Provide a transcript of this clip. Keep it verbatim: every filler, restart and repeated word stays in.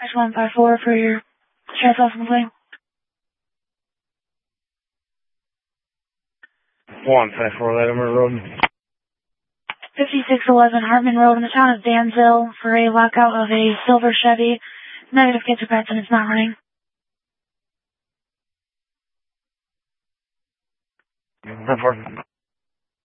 one five four for your sheriff's office complaint. one five four Latimer Road. fifty-six eleven Hartman Road in the town of Danville for a lockout of a silver Chevy. Negative kids or pets and it's not running. ten four.